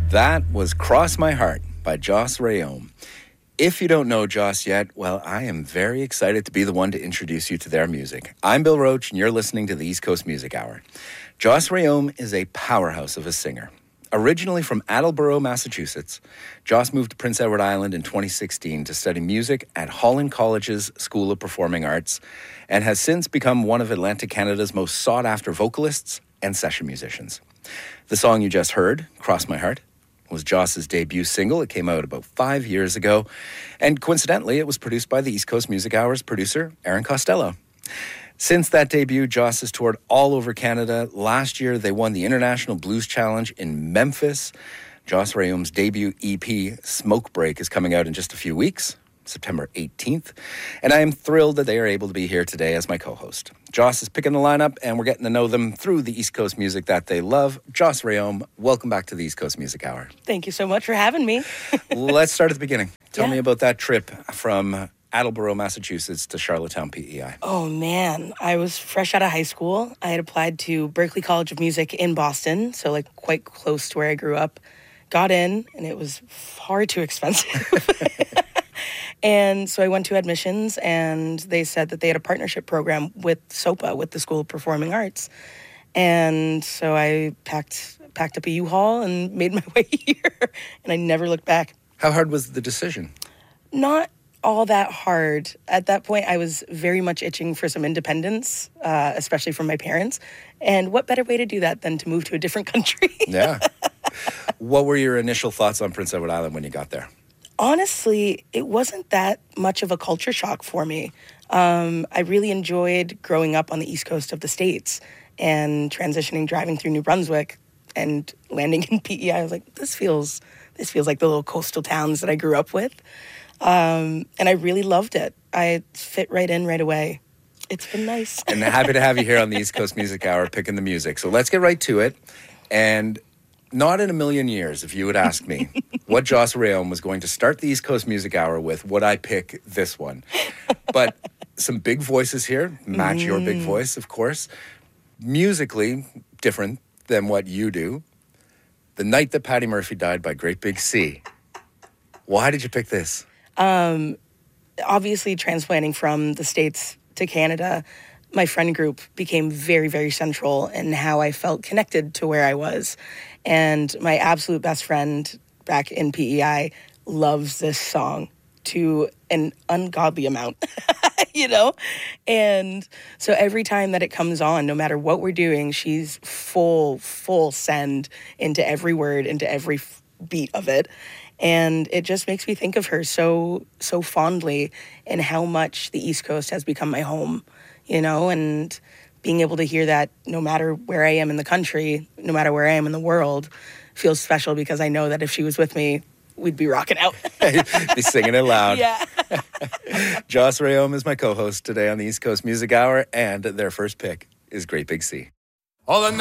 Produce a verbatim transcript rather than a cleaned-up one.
That was Cross My Heart by Joss Rayom. If you don't know Joss yet, well, I am very excited to be the one to introduce you to their music. I'm Bill Roach, and you're listening to the East Coast Music Hour. Joss Rayom is a powerhouse of a singer. Originally from Attleboro, Massachusetts, Joss moved to Prince Edward Island in twenty sixteen to study music at Holland College's School of Performing Arts, and has since become one of Atlantic Canada's most sought-after vocalists and session musicians. The song you just heard, Cross My Heart, was Joss's debut single. It came out about five years ago. And coincidentally, it was produced by the East Coast Music Hour's producer, Aaron Costello. Since that debut, Joss has toured all over Canada. Last year, they won the International Blues Challenge in Memphis. Joss Rayom's debut E P, Smoke Break, is coming out in just a few weeks, September eighteenth. And I am thrilled that they are able to be here today as my co-host. Joss is picking the lineup, and we're getting to know them through the East Coast music that they love. Joss Rayom, welcome back to the East Coast Music Hour. Thank you so much for having me. Let's start at the beginning. Tell Yeah. me about that trip from Attleboro, Massachusetts to Charlottetown, P E I. Oh, man. I was fresh out of high school. I had applied to Berklee College of Music in Boston, so like quite close to where I grew up. Got in, and it was far too expensive. And so I went to admissions, and they said that they had a partnership program with SOPA, with the School of Performing Arts. And so I packed packed up a U-Haul and made my way here, and I never looked back. How hard was the decision? Not all that hard. At that point, I was very much itching for some independence, uh, especially from my parents. And what better way to do that than to move to a different country? Yeah. What were your initial thoughts on Prince Edward Island when you got there? Honestly, it wasn't that much of a culture shock for me. Um, I really enjoyed growing up on the east coast of the States and transitioning, driving through New Brunswick and landing in P E I. I was like, this feels this feels like the little coastal towns that I grew up with. Um, and I really loved it. I fit right in right away. It's been nice. And happy to have you here on the East Coast Music Hour picking the music. So let's get right to it. And not in a million years, if you would ask me what Joss Rayom was going to start the East Coast Music Hour with, would I pick this one? But some big voices here, match mm. your big voice, of course. Musically, different than what you do. The Night That Patty Murphy Died by Great Big Sea. Why did you pick this? Um, obviously, transplanting from the States to Canada, my friend group became very, very central in how I felt connected to where I was. And my absolute best friend back in P E I loves this song to an ungodly amount, you know? And so every time that it comes on, no matter what we're doing, she's full, full send into every word, into every f- beat of it. And it just makes me think of her so, so fondly and how much the East Coast has become my home, you know, and being able to hear that no matter where I am in the country, no matter where I am in the world, feels special because I know that if she was with me, we'd be rocking out. Be singing it loud. Yeah. Joss Rayom is my co-host today on the East Coast Music Hour, and their first pick is Great Big Sea. All the